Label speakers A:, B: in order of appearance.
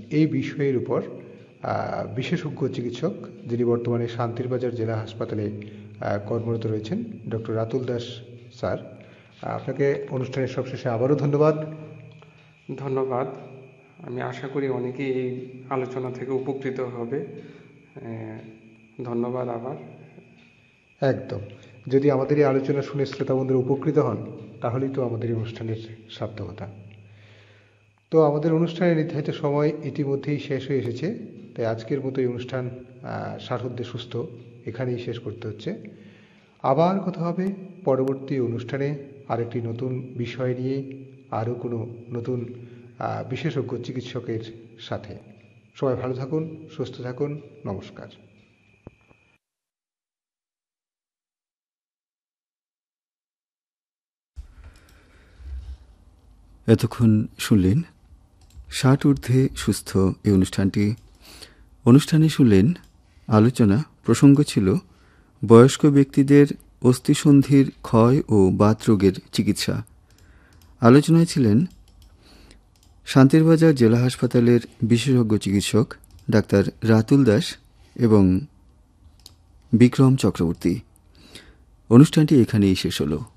A: এই বিষয়ের উপর বিশেষজ্ঞ চিকিৎসক যিনি বর্তমানে শান্তিরবাজার জেলা হাসপাতালে কর্মরত রয়েছেন, ডক্টর রাতুল দাস স্যার। আপনাকে অনুষ্ঠানের সবশেষে আবারও ধন্যবাদ।
B: ধন্যবাদ। আমি আশা করি অনেকেই এই আলোচনা থেকে উপকৃত হবে। ধন্যবাদ আবার।
A: একদম, যদি আমাদের এই আলোচনা শুনে শ্রোতা বন্ধুরা উপকৃত হন তাহলেই তো আমাদের এই অনুষ্ঠানের সার্থকতা। তো আমাদের অনুষ্ঠানের নির্ধারিত সময় ইতিমধ্যেই শেষ হয়ে এসেছে, তাই আজকের মতো এই অনুষ্ঠান সার্থকতে সুস্থ এখানেই শেষ করতে হচ্ছে। আবার কথা হবে পরবর্তী অনুষ্ঠানে আরেকটি নতুন বিষয় নিয়ে, আরও কোনো নতুন বিশেষজ্ঞ চিকিৎসকের সাথে। সবাই ভালো থাকুন, সুস্থ থাকুন, নমস্কার।
C: এতক্ষণ শুনলেন 60 ঊর্ধ্বে সুস্থ এই অনুষ্ঠানে শুনলেন আলোচনা। প্রসঙ্গ ছিল বয়স্ক ব্যক্তিদের অস্থিসন্ধির ক্ষয় ও বাতরোগের চিকিৎসা। আলোচনায় ছিলেন শান্তিরবাজার জেলা হাসপাতালের বিশেষজ্ঞ চিকিৎসক ডাক্তার রাতুল দাস এবং বিক্রম চক্রবর্তী। অনুষ্ঠানটি এখানেই শেষ হলো।